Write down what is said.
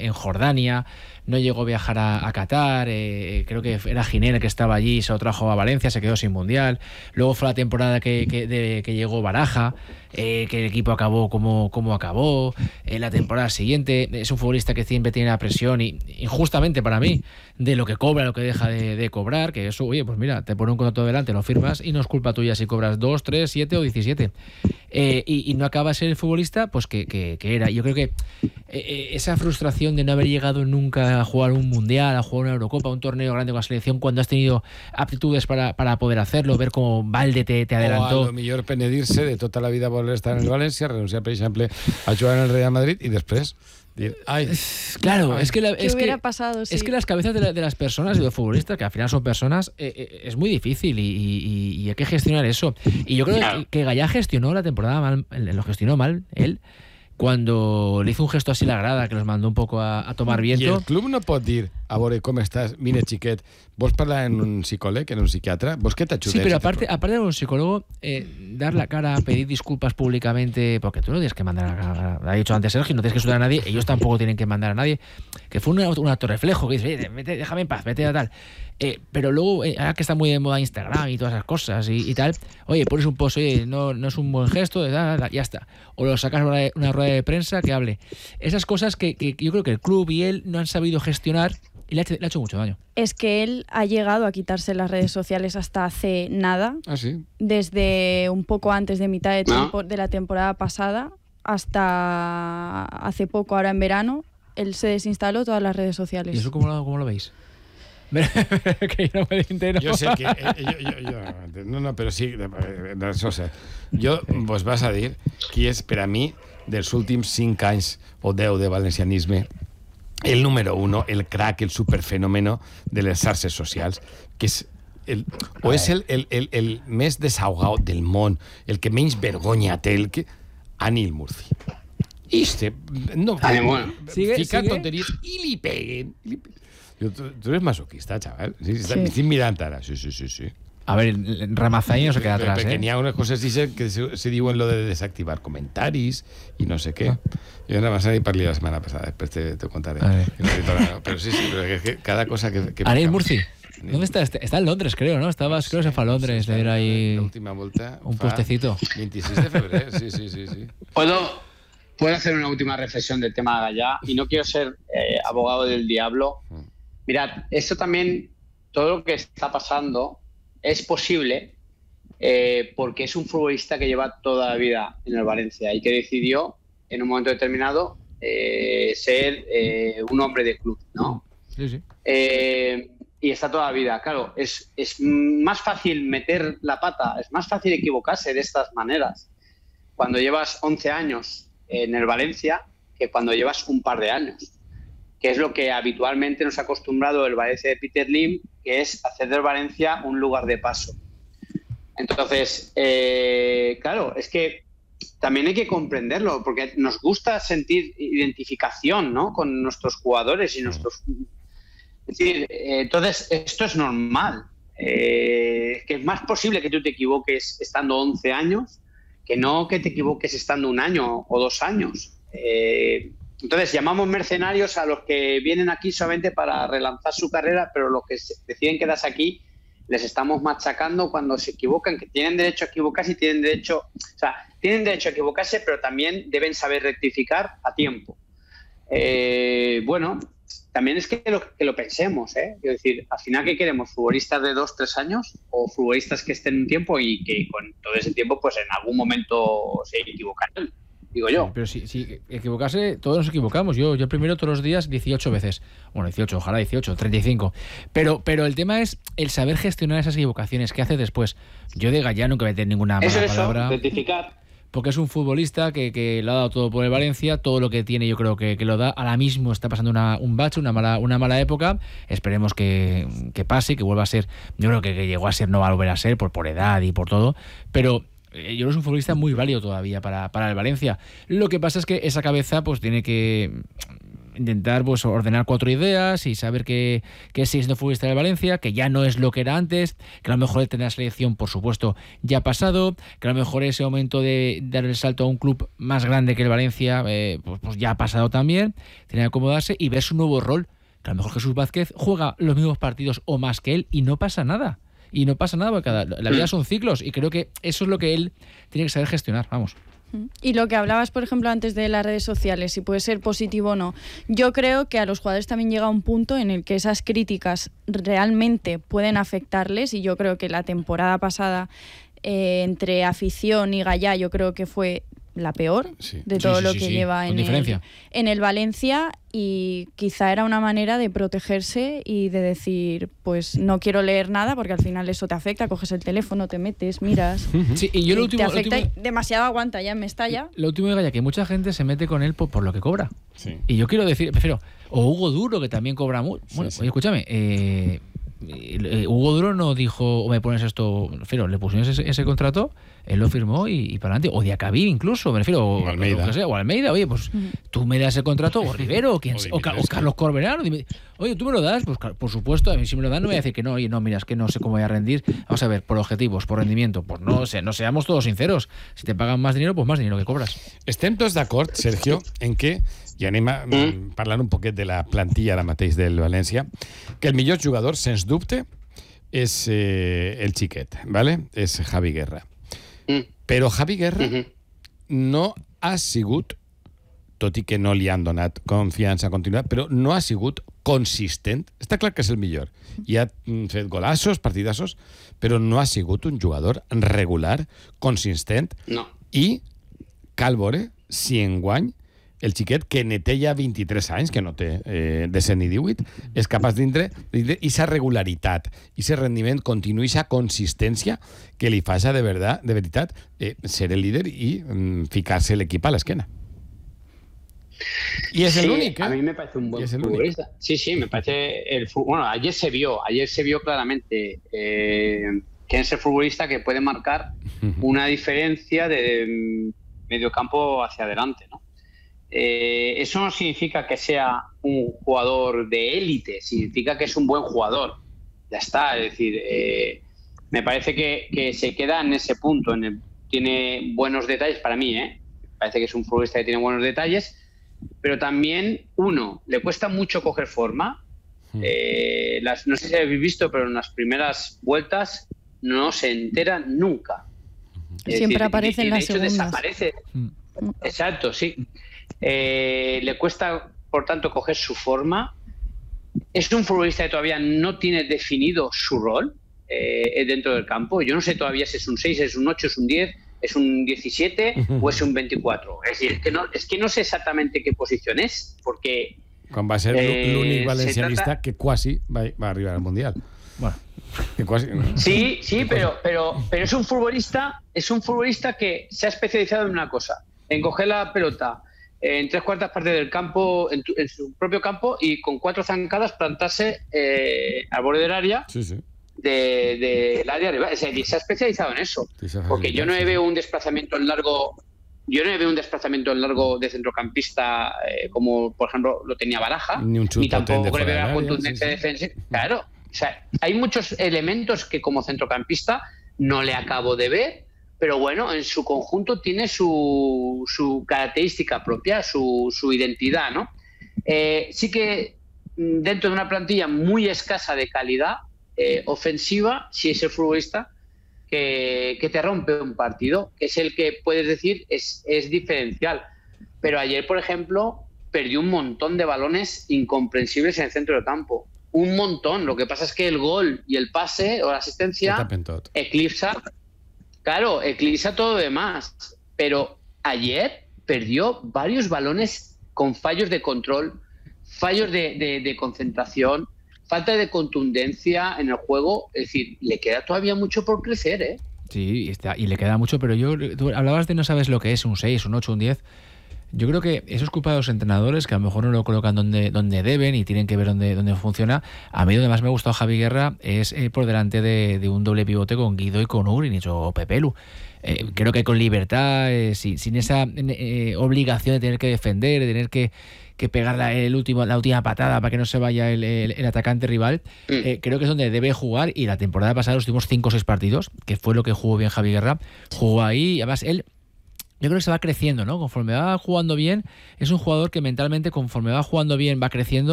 en Jordania, no llegó a viajar a Qatar, creo que era Ginel el que estaba allí, se lo trajo a Valencia, se quedó sin mundial. Luego fue la temporada que llegó Baraja, que el equipo acabó como acabó. La temporada siguiente es un futbolista que siempre tiene la presión, y injustamente para mí, de lo que cobra, lo que deja de cobrar, que eso, oye, pues mira, te pone un contrato delante, lo firmas y no es culpa tuya si cobras 2, 3, 7 o 17. Y no acaba de ser el futbolista pues que era. Yo creo que esa frustración de no haber llegado nunca a jugar un mundial, a jugar una Eurocopa, un torneo grande con la selección, cuando has tenido aptitudes para poder hacerlo, ver cómo Valde te adelantó. O a lo millor penedir-se de tota la vida voler estar en el València, renunciar, per exemple, a jugar en el Real Madrid y después dir, ay. Claro, es que hubiera pasado, sí. Es que las cabezas de las personas y de los futbolistas, que al final son personas, es muy difícil y hay que gestionar eso. Y yo creo que Gallá gestionó la temporada mal, lo gestionó mal él, cuando le hizo un gesto así a la grada, que los mandó un poco a tomar viento. I el club no pot dir, a veure, com estàs, mira, xiquet, vols parlar en un psicòleg, en un psiquiatra? ¿Vos qué te ayudes? Sí, pero aparte de un psicólogo, dar la cara, pedir disculpas públicamente, porque tú no tienes que mandar a lo ha dicho antes Sergio, no tienes que sudar a nadie, ellos tampoco tienen que mandar a nadie, que fue un autorreflejo, que dice, vete, déjame en paz, vete a tal. Pero luego, ahora que está muy de moda Instagram y todas esas cosas y tal, oye, pones un post, oye, no es un buen gesto, ya está. O lo sacas una rueda de prensa que hable. Esas cosas que yo creo que el club y él no han sabido gestionar y le ha hecho mucho daño. Es que él ha llegado a quitarse las redes sociales hasta hace nada. ¿Ah, sí? Desde un poco antes de mitad de la temporada pasada hasta hace poco, ahora en verano, él se desinstaló todas las redes sociales. ¿Y eso cómo lo veis? Que yo no me entero. Jo sé que... No, però sí, o sea, jo vos vas a dir qui és, per a mi, dels últims 5 anys o 10 de valencianisme, el número 1, el crack, el superfenòmeno de les xarxes socials, que és el més desahogat del món, el que menys vergonya té, Anil Murci. No, ficar tonteries i li peguen. Tú eres masoquista, chaval. Sí. Estic mirant ara. Sí. A ver, Ramazani no se queda atrás, Porque n'hi ha unes coses que se diuen lo de desactivar comentaris y no sé qué. Yo en Ramazani parlé la semana pasada, después te contaré. Pero sí, pero es que cada cosa que Anil Murci, ¿dónde está? Está en Londres, creo, ¿no? Creo que se fue a Londres, le dieron ahí la última vuelta, un puestecito. 26 de febrero, sí. ¿Puedo hacer una última reflexión del tema de Gallá? Y no quiero ser abogado del diablo. Mirad, esto también, todo lo que está pasando es posible porque es un futbolista que lleva toda la vida en el Valencia y que decidió en un momento determinado ser un hombre de club, ¿no? Sí. Y está toda la vida. Claro, es más fácil meter la pata, es más fácil equivocarse de estas maneras cuando llevas 11 años en el Valencia que cuando llevas un par de años, que es lo que habitualmente nos ha acostumbrado el Valencia de Peter Lim, que es hacer del Valencia un lugar de paso. Entonces, claro, es que también hay que comprenderlo, porque nos gusta sentir identificación, ¿no?, con nuestros jugadores y nuestros... Es decir, entonces, esto es normal. Que es más posible que tú te equivoques estando 11 años que no que te equivoques estando 1 año o 2 años. Entonces llamamos mercenarios a los que vienen aquí solamente para relanzar su carrera, pero los que deciden quedarse aquí les estamos machacando cuando se equivocan, que tienen derecho a equivocarse y tienen derecho a equivocarse, pero también deben saber rectificar a tiempo. Bueno, también es que lo pensemos, ¿eh? Es decir, al final, ¿qué queremos? ¿Futbolistas de 2-3 años o futbolistas que estén un tiempo y que con todo ese tiempo pues en algún momento se equivocarán? Digo yo. Pero si equivocarse, todos nos equivocamos. Yo primero todos los días 18 veces. Bueno, 18, ojalá 18, 35. Pero el tema es el saber gestionar esas equivocaciones. ¿Qué hace después? Yo de Gallá nunca voy a tener ninguna mala palabra. Rectificar. Porque es un futbolista que lo ha dado todo por el Valencia, todo lo que tiene yo creo que lo da. Ahora mismo está pasando un bache, una mala época. Esperemos que pase, que vuelva a ser. Yo creo que llegó a ser, no va a volver a ser por edad y por todo. Pero yo creo que es un futbolista muy válido todavía para el Valencia. Lo que pasa es que esa cabeza pues tiene que intentar pues ordenar 4 ideas y saber que sigue siendo futbolista del Valencia, que ya no es lo que era antes, que a lo mejor el tener la selección, por supuesto, ya ha pasado, que a lo mejor ese momento de dar el salto a un club más grande que el Valencia, pues ya ha pasado también, tiene que acomodarse y ver su nuevo rol, que a lo mejor Jesús Vázquez juega los mismos partidos o más que él y no pasa nada. Y no pasa nada porque la vida son ciclos y creo que eso es lo que él tiene que saber gestionar, vamos. Y lo que hablabas, por ejemplo, antes de las redes sociales, si puede ser positivo o no, yo creo que a los jugadores también llega un punto en el que esas críticas realmente pueden afectarles, y yo creo que la temporada pasada entre afición y Gallá yo creo que fue la peor de todo lo que lleva en el Valencia, y quizá era una manera de protegerse y de decir, pues no quiero leer nada porque al final eso te afecta, coges el teléfono, te metes, miras, sí, y yo te afecta y demasiado aguanta, ya me estalla. Lo último de Gallá, que mucha gente se mete con él por lo que cobra. Sí. Y yo quiero decir, prefiero, o Hugo Duro, que también cobra mucho. Bueno, oye, escúchame, Hugo Duro no dijo, o me pones esto, me refiero, le pusieron ese contrato, él lo firmó y para adelante, o Diacabí incluso, me refiero, o Almeida. O Almeida, oye, pues tú me das el contrato, o Rivero, o Carlos Corberán, oye, tú me lo das, pues por supuesto, a mí si me lo dan no voy a decir que no, oye, no, mira, es que no sé cómo voy a rendir, vamos a ver, por objetivos, por rendimiento, pues no seamos todos sinceros, si te pagan más dinero, pues más dinero que cobras. Estem tots d'acord, Sergio, en que, i anem a parlar un poquet de la plantilla ara mateix del València, que el millor jugador, sens dubte, és el xiquet, ¿vale? És Javi Guerra. Però Javi Guerra no ha sigut, tot i que no li han donat confiança continuada, però no ha sigut consistent. Està clar que és el millor. I ha fet golassos, partidassos, però no ha sigut un jugador regular, consistent. No. I cal veure si enguany el xiquet, que ne té ja 23 anys, que no té de ser ni 18, és capaç d'indre aquesta regularitat, aquest rendiment continu, aquesta consistència que li faça de veritat ser el líder i ficar-se l'equip a l'esquena. Y es el único, ¿eh? A mí me parece un buen futbolista. Sí, me parece bueno, ayer se vio claramente que es el futbolista que puede marcar una diferencia de medio campo hacia adelante, ¿no? Eso no significa que sea un jugador de élite, significa que es un buen jugador. Ya está, es decir, me parece que se queda en ese punto. Tiene buenos detalles para mí, Me parece que es un futbolista que tiene buenos detalles, pero también, le cuesta mucho coger forma. No sé si habéis visto, pero en las primeras vueltas no se entera nunca. Siempre aparece en las segundas. Desaparece. Exacto, sí. Le cuesta, por tanto, coger su forma. Es un futbolista que todavía no tiene definido su rol dentro del campo. Yo no sé todavía si es un 6, es un 8, es un 10, es un 17 o es un 24. Es decir, es que no sé exactamente qué posición es, porque... Quan va ser l'únic valencianista que quasi va arribar al Mundial. Bueno, que quasi... Sí, pero es un futbolista que se ha especializado en una cosa, en coger la pelota en 3/4 partes del campo, en su propio campo, y con 4 zancadas plantarse al borde del área, del área rival. O sea, se ha especializado en eso, porque yo no veo un desplazamiento en largo. Yo no veo un desplazamiento en largo de centrocampista como, por ejemplo, lo tenía Baraja, ni tampoco le veo la contundencia defensiva. Claro, o sea, hay muchos elementos que como centrocampista no le acabo de ver, pero bueno, en su conjunto tiene su característica propia, su identidad, ¿no? Sí que dentro de una plantilla muy escasa de calidad ofensiva, sí es el futbolista que te rompe un partido, que es el que puedes decir es diferencial. Pero ayer, por ejemplo, perdió un montón de balones incomprensibles en el centro del campo. Un montón. Lo que pasa es que el gol y el pase o la asistencia eclipsa todo lo demás. Pero ayer perdió varios balones con fallos de control, fallos de concentración, falta de contundencia en el juego. Es decir, le queda todavía mucho por crecer, ¿eh? Sí, y le queda mucho, pero tú hablabas de no sabes lo que es un 6, un 8, un 10. Yo creo que eso es culpa de los entrenadores, que a lo mejor no lo colocan donde deben y tienen que ver dónde funciona. A mí donde más me ha gustado Javi Guerra es por delante de un doble pivote con Guido y con Ugrinic o Pepelu. Creo que con libertad, sin esa obligación de tener que defender, de tener que que pegar la última patada para que no se vaya el atacante rival. Creo que es donde debe jugar, y la temporada pasada, los últimos 5 o 6 partidos, que fue lo que jugó bien Javi Guerra, jugó ahí, y además él, yo creo que se va creciendo, ¿no? Conforme va jugando bien, es un jugador que mentalmente, conforme va jugando bien, va creciendo.